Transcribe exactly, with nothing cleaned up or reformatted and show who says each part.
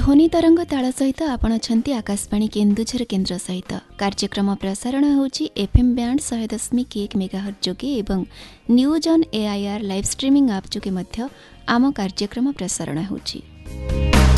Speaker 1: ध्वनि तरंग ताल सहित आपण छंती आकाशवाणी केन्दुझर केन्द्र सहित कार्यक्रम प्रसारण होची एफएम बैंड सौ दशमिक एक मेगाहर्ट्ज जोगे एवं news on AIR live streaming app जोगे मध्य आम कार्यक्रम प्रसारण होची।